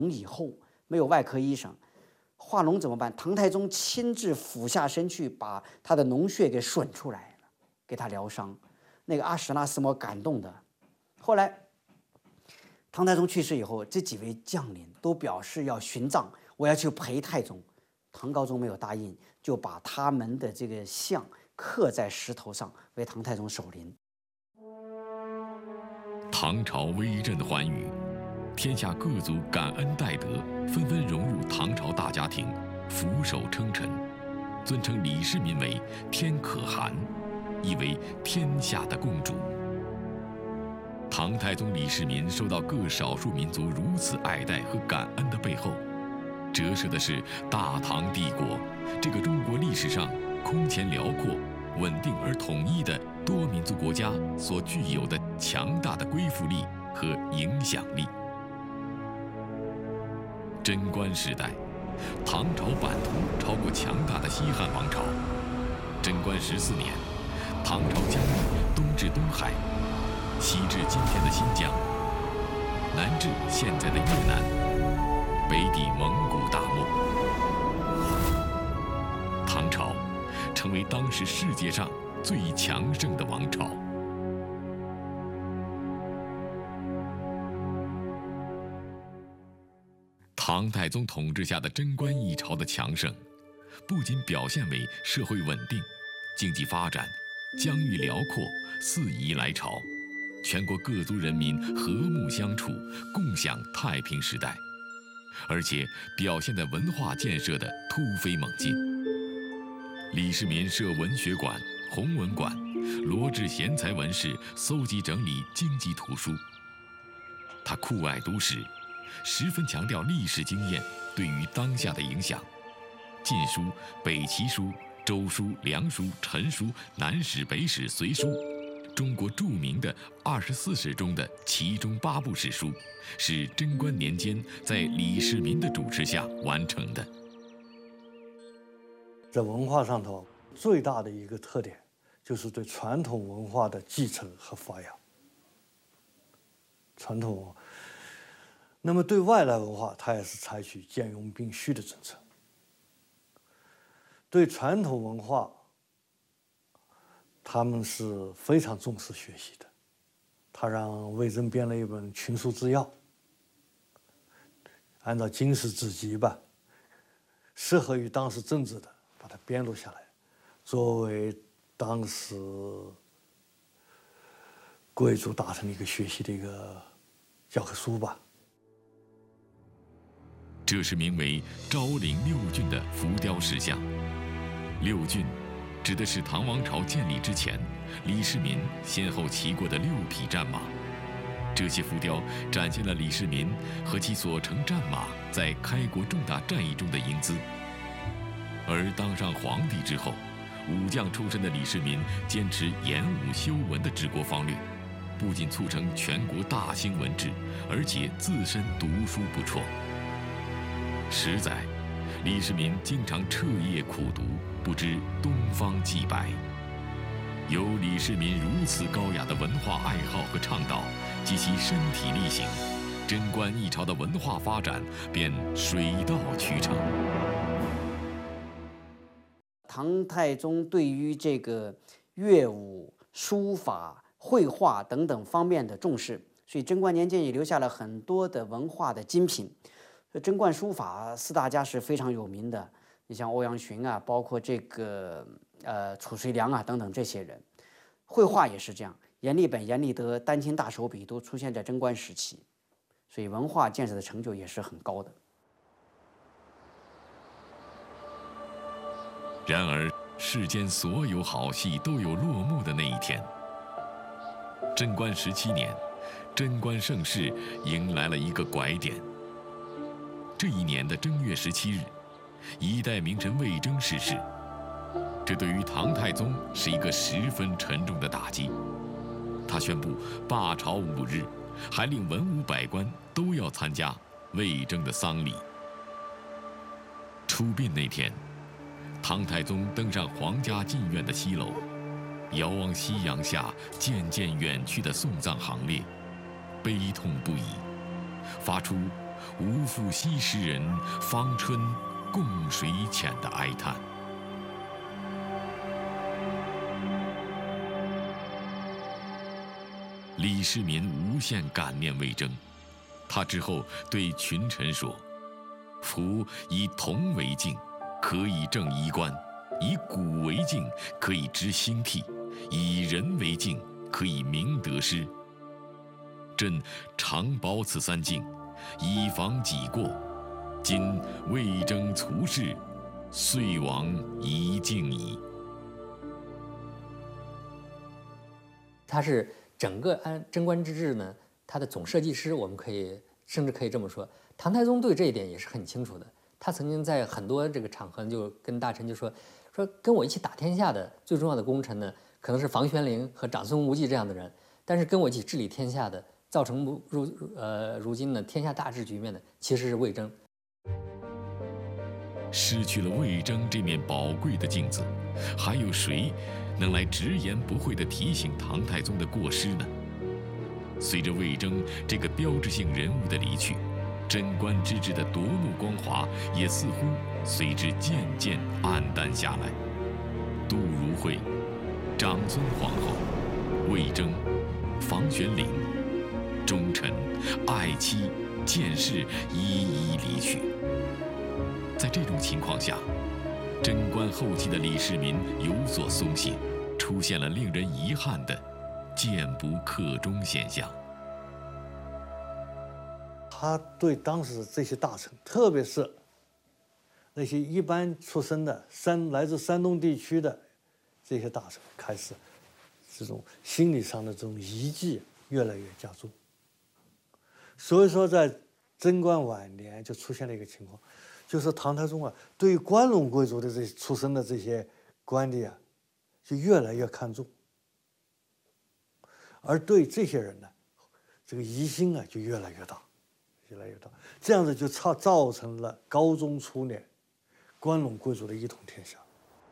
以后没有外科医生，化脓怎么办？唐太宗亲自俯下身去，把他的脓血给吮出来了，给他疗伤。那个阿史那思摩感动的。后来，唐太宗去世以后，这几位将领都表示要殉葬，我要去陪太宗。唐高宗没有答应，就把他们的这个像刻在石头上，为唐太宗守灵。 唐朝威震寰宇，天下各族感恩戴德，纷纷融入唐朝大家庭，俯首称臣，尊称李世民为天可汗，意为天下的共主。唐太宗李世民受到各少数民族如此爱戴和感恩的背后，折射的是大唐帝国这个中国历史上空前辽阔、稳定而统一的多民族国家所具有的强大的归附力和影响力。贞观时代，唐朝版图超过强大的西汉王朝。贞观14年，唐朝疆域东至东海，西至今天的新疆，南至现在的越南，北抵蒙古大漠。唐朝成为当时世界上最强盛的王朝。唐太宗统治下的贞观一朝的强盛，不仅表现为社会稳定、经济发展、疆域辽阔、四夷来朝，全国各族人民和睦相处，共享太平时代，而且表现在文化建设的突飞猛进。李世民设文学馆、弘文馆，罗致贤才文士，搜集整理经籍图书。他酷爱读史，十分强调历史经验对于当下的影响。晋书、北齐书、周书、梁书、陈书、南史、北史、隋书，中国著名的24史中的其中8部史书，是贞观年间在李世民的主持下完成的。 在文化上头，最大的一个特点就是对传统文化的继承和发扬。传统文化，那么对外来文化，它也是采取兼容并蓄的政策。对传统文化，他们是非常重视学习的。他让魏征编了一本《群书治要》，按照经史子集吧，适合于当时政治的，把它编录下来，作为当时贵族大臣的一个学习的一个教科书吧。 这是名为昭陵六骏的浮雕石像。六骏指的是唐王朝建立之前，李世民先后骑过的6匹战马。这些浮雕展现了李世民和其所乘战马在开国重大战役中的英姿。而当上皇帝之后，武将出身的李世民坚持演武修文的治国方略，不仅促成全国大兴文治，而且自身读书不辍。实在，李世民经常彻夜苦读，不知东方既白。有李世民如此高雅的文化爱好和倡导及其身体力行，贞观一朝的文化发展便水到渠成。 唐太宗对于这个乐舞、书法、绘画等等方面的重视，所以贞观年间也留下了很多的文化的精品。贞观书法4大家是非常有名的，你像欧阳询啊，包括这个褚遂良啊等等这些人。绘画也是这样，阎立本、阎立德、丹青大手笔都出现在贞观时期，所以文化建设的成就也是很高的。 然而，世间所有好戏都有落幕的那一天。贞观17年，贞观盛世迎来了一个拐点。这一年的正月17日，一代名臣魏征逝世，这对于唐太宗是一个十分沉重的打击。他宣布罢朝5日，还令文武百官都要参加魏征的丧礼。出殡那天，唐太宗登上皇家禁苑的西楼，遥望夕阳下渐渐远去的送葬行列，悲痛不已，发出无复惜时人，芳春共水浅的哀叹。李世民无限感念魏征，他之后对群臣说：“夫以铜为镜，可以正衣冠；以古为镜，可以知兴替；以人为镜，可以明得失。朕常保此三镜，以防己过。今魏征卒世，遂亡一镜矣。” 他是整个贞观之治呢，他的总设计师，我们甚至可以这么说，唐太宗对这一点也是很清楚的。他曾经在很多这个场合就跟大臣就说跟我一起打天下的最重要的功臣呢，可能是房玄龄和长孙无忌这样的人，但是跟我一起治理天下的，造成如今呢天下大治局面的，其实是魏征。 失去了魏征这面宝贵的镜子，还有谁能来直言不讳地提醒唐太宗的过失呢？随着魏征这个标志性人物的离去，贞观之治的夺目光华也似乎随之渐渐黯淡下来。杜如晦、长孙皇后、魏征、房玄龄，忠臣、爱妻、谏士一一离去。在这种情况下，贞观后期的李世民有所松懈，出现了令人遗憾的谏不克忠现象。 他对当时的这些大臣，特别是那些一般出身的来自山东地区的这些大臣，开始这种心理上的这种疑忌越来越加重。所以说，在贞观晚年就出现了一个情况，就是唐太宗啊，对于关陇贵族的这些出身的这些官吏啊，就越来越看重，而对这些人呢，这个疑心啊就越来越大，越来越大，这样子就造成了高宗初年关陇贵族的一统天下。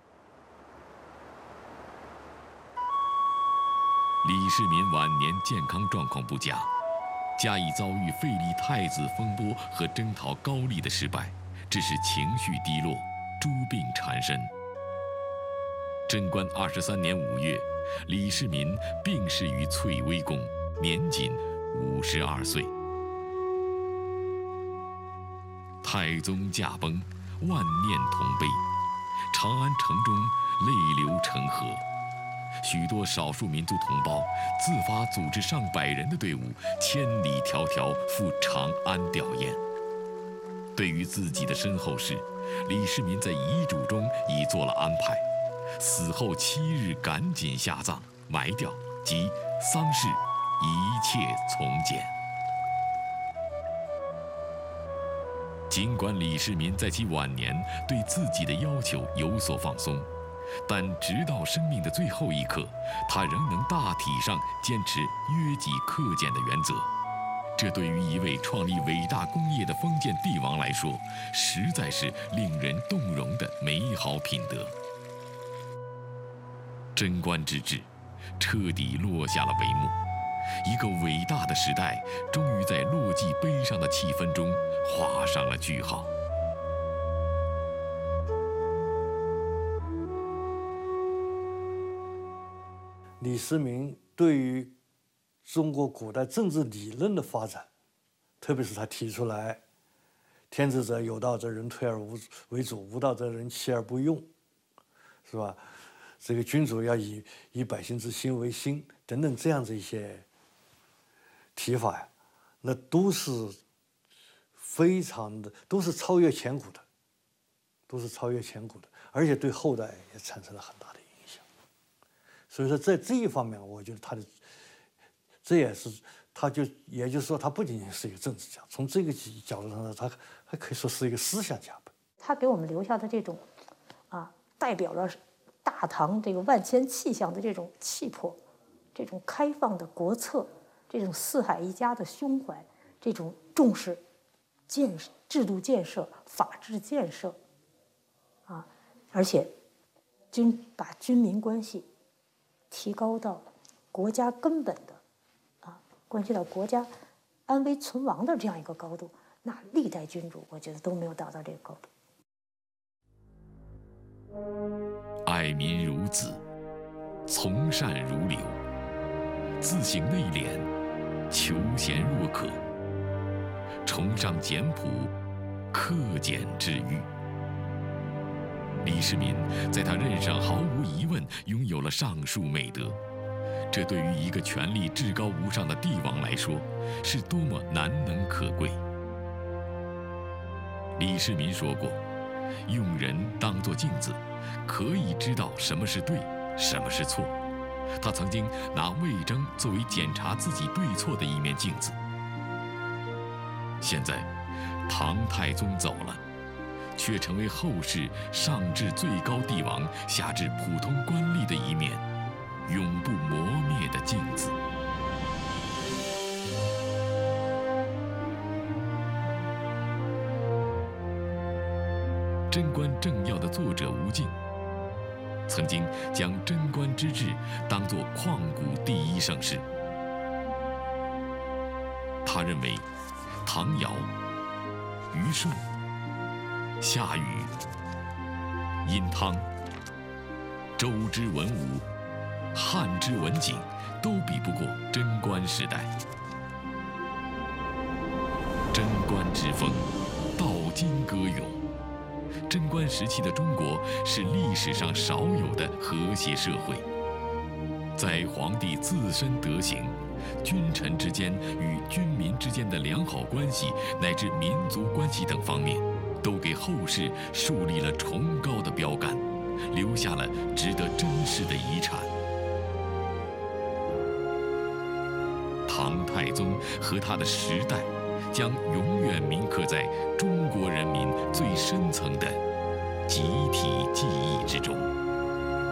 李世民晚年健康状况不佳，加以遭遇废立太子风波和征讨高丽的失败，致使情绪低落，诸病缠身。贞观23年5月，李世民病逝于翠微宫，年仅52岁。太宗驾崩，万念同悲，长安城中泪流成河。许多少数民族同胞自发组织上百人的队伍，千里迢迢赴长安吊唁。对于自己的身后事，李世民在遗嘱中已做了安排，死后7日赶紧下葬埋掉，及丧事一切从简。尽管李世民在其晚年对自己的要求有所放松，但直到生命的最后一刻，他仍能大体上坚持约己克俭的原则。这对于一位创立伟大功业的封建帝王来说，实在是令人动容的美好品德。贞观之治彻底落下了帷幕，一个伟大的时代终于在落寂悲伤的气氛中画上了句号。 李世民对于中国古代政治理论的发展，特别是他提出来“天子者，有道者人推而为主，无道者人弃而不用”，是吧？这个君主要以百姓之心为心，等等这样子一些提法呀，那都是非常的，都是超越前古的，而且对后代也产生了很大的影响。所以说，在这一方面，我觉得他的这也是，也就是说，他不仅仅是一个政治家，从这个角度上呢，他还可以说是一个思想家吧。 他给我们留下的这种代表了大唐这个万千气象的这种气魄，这种开放的国策，这种四海一家的胸怀，这种重视制度建设、法治建设，而且把军民关系提高到国家根本的关系到国家安危存亡的这样一个高度， 那历代君主我觉得都没有达到这个高度。 爱民如子，从善如流，自省内敛，求贤若渴，崇尚简朴，克俭治欲。李世民在他任上毫无疑问拥有了上述美德，这对于一个权力至高无上的帝王来说，是多么难能可贵。李世民说过，用人当作镜子，可以知道什么是对，什么是错。他曾经拿魏征作为检查自己对错的一面镜子。现在，唐太宗走了，却成为后世上至最高帝王，下至普通官吏的一面永不磨灭的镜子。《贞观政要》的作者吴敬，曾经将贞观之治当作旷古第一盛世。他认为，唐尧、虞舜、夏禹、殷汤、周之文武、汉之文景，都比不过贞观时代。贞观之风，道经歌咏。贞观时期的中国是历史上少有的和谐社会，在皇帝自身德行、君臣之间与军民之间的良好关系，乃至民族关系等方面，都给后世树立了崇高的标杆，留下了值得珍视的遗产。唐太宗和他的时代，将永远铭刻在中国人民最深层的集体记忆。